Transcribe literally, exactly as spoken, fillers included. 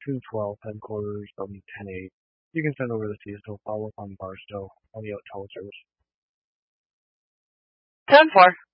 two twelve headquarters, W ten eight. You can send over the seasonal follow-up on Barstow on the Oat Toll service. ten four.